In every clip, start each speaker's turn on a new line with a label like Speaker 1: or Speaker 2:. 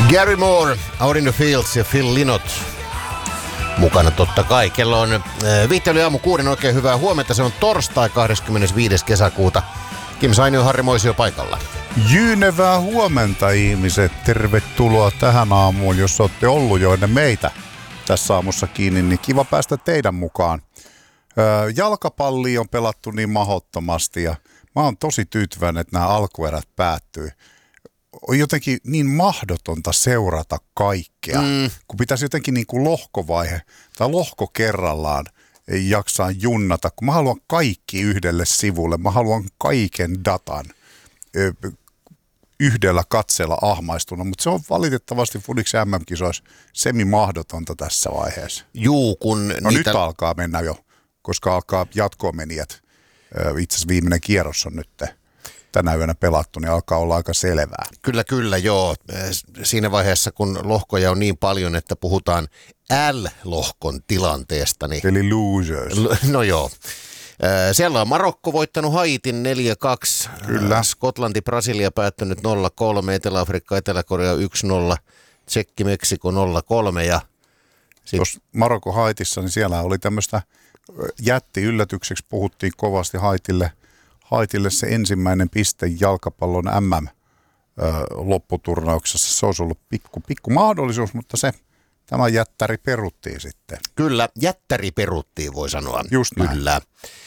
Speaker 1: Gary Moore, Out in the Fields ja Phil Lynott mukana totta kai. Kello on 5:06, oikein hyvää huomenta. Se on torstai 25. kesäkuuta. Kim Sainio, Harri Moisio paikalla.
Speaker 2: Jyynevää huomenta ihmiset. Tervetuloa tähän aamuun. Jos olette ollut jo ennen meitä tässä aamussa kiinni, niin kiva päästä teidän mukaan. Jalkapallia on pelattu niin mahdottomasti ja mä oon tosi tyytyväinen, että nämä alkuerät päättyy. On jotenkin niin mahdotonta seurata kaikkea, kun pitäisi jotenkin niin kuin lohkovaihe tai lohko kerrallaan jaksaa junnata, kun mä haluan kaikki yhdelle sivulle, mä haluan kaiken datan yhdellä katseella ahmaistuna, mutta se on valitettavasti Fudiksen MM-kisoissa semi-mahdotonta tässä vaiheessa.
Speaker 1: Juu, kun
Speaker 2: no niitä... nyt alkaa mennä jo, koska alkaa jatkomenijät. Itse asiassa viimeinen kierros on nyt tänä yönä pelattu, niin alkaa olla aika selvää.
Speaker 1: Kyllä, joo. Siinä vaiheessa, kun lohkoja on niin paljon, että puhutaan L-lohkon tilanteesta. Niin...
Speaker 2: eli losers.
Speaker 1: No joo. Siellä on Marokko voittanut Haitin 4-2.
Speaker 2: Kyllä.
Speaker 1: Skotlanti, Brasilia päättänyt 0-3. Etelä-Afrikka, Etelä-Korea 1-0. Tsekki, Meksiko 0-3. Ja
Speaker 2: tuossa Marokko Haitissa, niin siellä oli tämmöistä jätti-yllätykseksi. Puhuttiin kovasti Haitille se ensimmäinen piste jalkapallon MM-lopputurnauksessa. Se olisi ollut pikku mahdollisuus, mutta tämä jättäri peruttiin sitten.
Speaker 1: Kyllä, jättäri peruttiin voi sanoa.
Speaker 2: Just näin.
Speaker 1: Kyllä.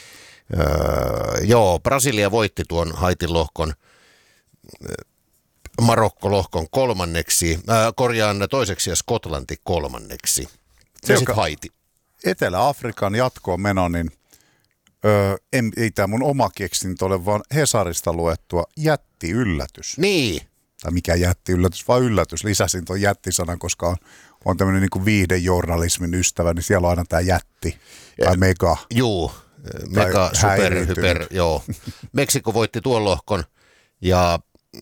Speaker 1: Joo, Brasilia voitti tuon Haitin lohkon, Marokko-lohkon toiseksi ja Skotlanti kolmanneksi. Ja sitten Haiti.
Speaker 2: Etelä-Afrikan jatkoon meno, niin ei tämä mun oma keksintö ole, vaan Hesarista luettua jätti-yllätys.
Speaker 1: Niin.
Speaker 2: Tai mikä jätti-yllätys, vaan yllätys. Lisäsin tuon jättisanan, koska on tämmöinen niin kuin viihdejournalismin ystävä, niin siellä on aina tämä jätti tai mega.
Speaker 1: Juu, mega, super, hyper, joo. Meksiko voitti tuon lohkon ja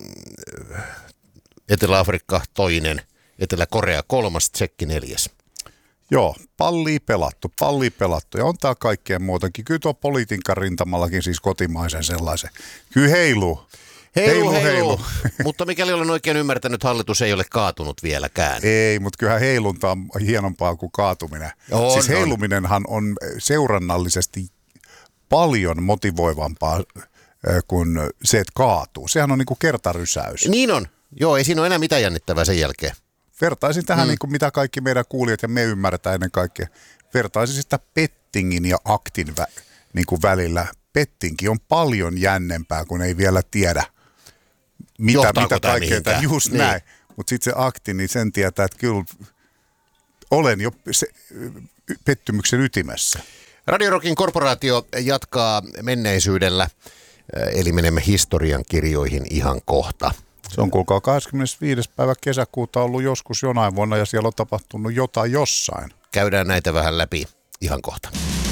Speaker 1: Etelä-Afrikka toinen, Etelä-Korea kolmas, Tsekki neljäs.
Speaker 2: Joo, pallia pelattu ja on tää kaikkea muutakin. Kyllä tuo politiikan rintamallakin siis kotimaisen sellaisen. Kyllä heiluu.
Speaker 1: Heilu. Mutta mikäli olen oikein ymmärtänyt, hallitus ei ole kaatunut vieläkään.
Speaker 2: Ei, mutta kyllähän heilunta on hienompaa kuin kaatuminen. Siis heiluminenhan on seurannallisesti paljon motivoivampaa kuin se, että kaatuu. Sehän on niin kuin kertarysäys.
Speaker 1: Niin on. Joo, ei siinä ole enää mitään jännittävää sen jälkeen.
Speaker 2: Vertaisin tähän, niin kuin mitä kaikki meidän kuulijat ja me ymmärretään ennen kaikkea. Vertaisin sitä pettingin ja aktin niin kuin välillä. Pettinki on paljon jännempää, kun ei vielä tiedä, mitä kaikkea. Just niin. Näin. Mutta sitten se akti, niin sen tietää, että kyllä olen jo pettymyksen ytimessä.
Speaker 1: Radio Rockin korporaatio jatkaa menneisyydellä, eli menemme historian kirjoihin ihan kohta.
Speaker 2: Se on kuulkaa 25. päivä kesäkuuta ollut joskus jonain vuonna ja siellä on tapahtunut jotain jossain.
Speaker 1: Käydään näitä vähän läpi ihan kohta.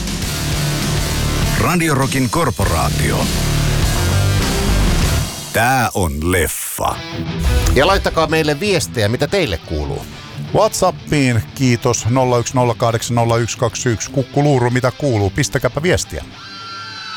Speaker 3: Radio Rockin korporaatio. Tää on leffa.
Speaker 1: Ja laittakaa meille viestejä, mitä teille kuuluu.
Speaker 2: WhatsAppiin kiitos 01080121. Kukkuluuru, mitä kuuluu? Pistäkääpä viestiä.